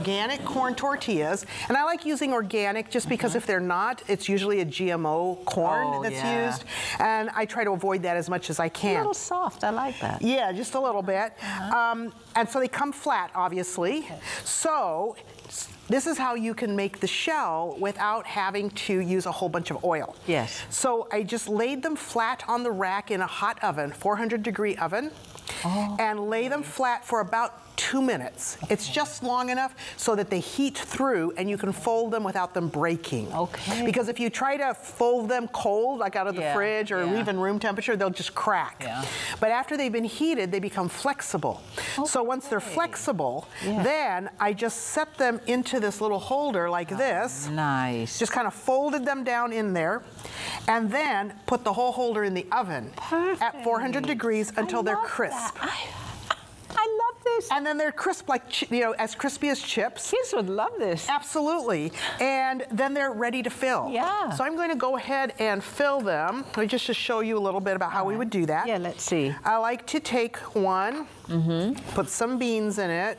organic corn tortillas. And I like using organic just because if they're not, it's usually a GMO corn that's used. And I try to avoid that as much as I can. A little soft, I like that. Yeah, just a little bit. And so they come flat, obviously. Okay. So this is how you can make the shell without having to use a whole bunch of oil. Yes. So I just laid them flat on the rack in a hot oven, 400-degree oven, and lay them flat for about 2 minutes. It's just long enough so that they heat through and you can fold them without them breaking. Okay. Because if you try to fold them cold, like out of the fridge or leave in room temperature, they'll just crack. Yeah. But after they've been heated, they become flexible. Okay. So once they're flexible, then I just set them into this little holder like this. Nice. Just kind of folded them down in there and then put the whole holder in the oven at 400 degrees until they're crisp. I love this. And then they're crisp, like, you know, as crispy as chips. Kids would love this. Absolutely. And then they're ready to fill. Yeah. So I'm going to go ahead and fill them. Just to show you a little bit about how we would do that. Yeah, let's see. I like to take one, put some beans in it.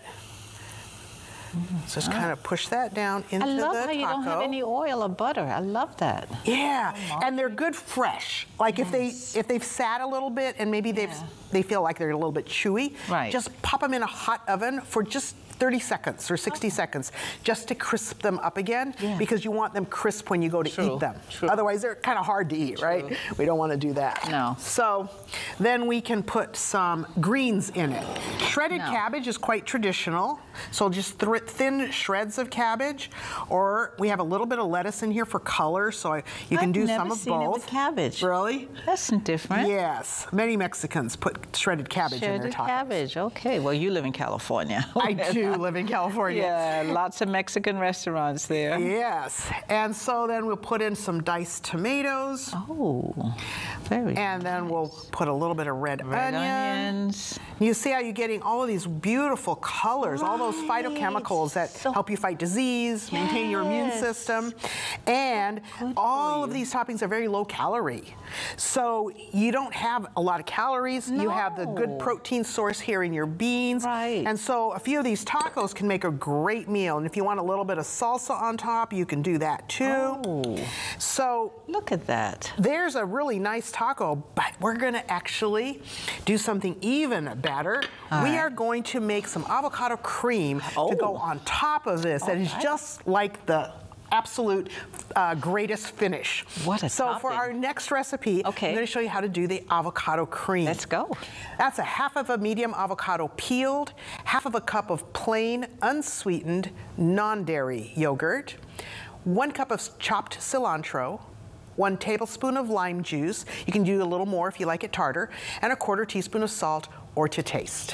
So just kind of push that down into the taco. I love how you don't have any oil or butter. I love that. Yeah, and they're good fresh. Like if they've sat a little bit and maybe they feel like they're a little bit chewy, just pop them in a hot oven for just 30 seconds or 60 seconds just to crisp them up again because you want them crisp when you go to eat them. Otherwise, they're kind of hard to eat, right? We don't want to do that. No. So then we can put some greens in it. Shredded cabbage is quite traditional. So just thin shreds of cabbage, or we have a little bit of lettuce in here for color, so you can do some of both. I've never seen it with cabbage. Really? That's different. Yes. Many Mexicans put shredded cabbage in their tacos. Shredded cabbage, okay. Well, you live in California. I do live in California. Yeah, lots of Mexican restaurants there. Yes. And so then we'll put in some diced tomatoes. Oh, very And then we'll put a little bit of red onions. You see how you're getting all of these beautiful colors, all those phytochemicals that help you fight disease, maintain your immune system. And all of these toppings are very low calorie. So you don't have a lot of calories. You have the good protein source here in your beans. And so a few of these tacos can make a great meal. And if you want a little bit of salsa on top, you can do that too. So look at that. There's a really nice taco, but we're gonna actually do something even better. We are going to make some avocado cream to go on top of this. That is just like the absolute greatest finish. What a So for our next recipe, I'm going to show you how to do the avocado cream. Let's go. That's a half of a medium avocado peeled, half of a cup of plain, unsweetened, non-dairy yogurt, 1 cup of chopped cilantro, 1 tablespoon of lime juice. You can do a little more if you like it tartar, and 1/4 teaspoon of salt or to taste.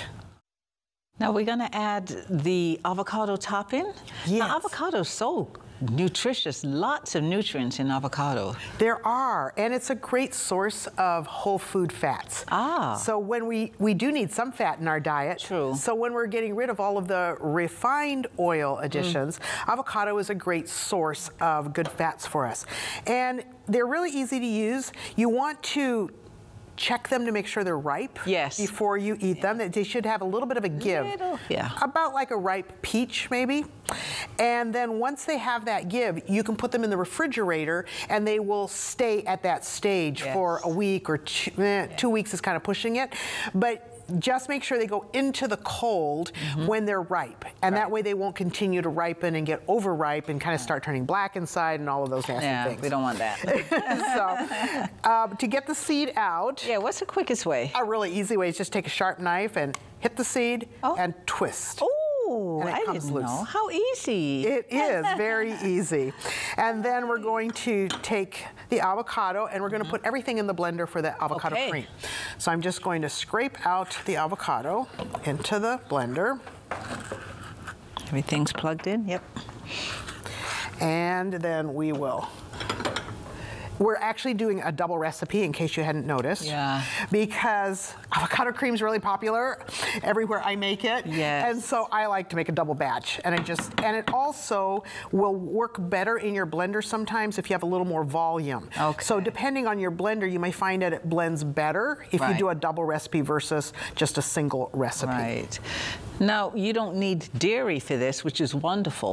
Now we're going to add the avocado topping. Yes. Now, avocado is so nutritious, lots of nutrients in avocado. There are, and it's a great source of whole food fats. So when we do need some fat in our diet. So when we're getting rid of all of the refined oil additions, avocado is a great source of good fats for us. And they're really easy to use. You want to check them to make sure they're ripe before you eat them. They should have a little bit of a give. About like a ripe peach, maybe. And then once they have that give, you can put them in the refrigerator and they will stay at that stage for a week or 2 weeks is kind of pushing it. But just make sure they go into the cold when they're ripe. And that way they won't continue to ripen and get overripe and kind of start turning black inside and all of those nasty things. We don't want that. So to get the seed out. What's the quickest way? A really easy way is just take a sharp knife and hit the seed and twist. Oh, I didn't know. How easy. It is very easy. And then we're going to take the avocado and we're going to put everything in the blender for the avocado cream. So I'm just going to scrape out the avocado into the blender. Everything's plugged in? Yep. And then we will We're actually doing a double recipe, in case you hadn't noticed. Yeah. Because avocado cream is really popular everywhere I make it. Yes. And so I like to make a double batch. And it also will work better in your blender sometimes if you have a little more volume. Okay. So depending on your blender, you may find that it blends better if you do a double recipe versus just a single recipe. Right. Now, you don't need dairy for this, which is wonderful.